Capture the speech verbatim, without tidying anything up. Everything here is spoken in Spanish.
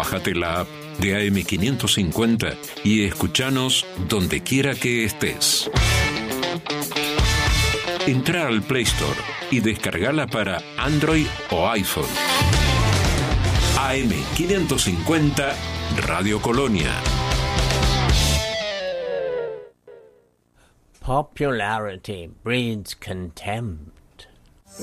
Bájate la app de A M quinientos cincuenta y escúchanos donde quiera que estés. Entra al Play Store y descargala para Android o iPhone. A M quinientos cincuenta Radio Colonia. Popularity breeds contempt.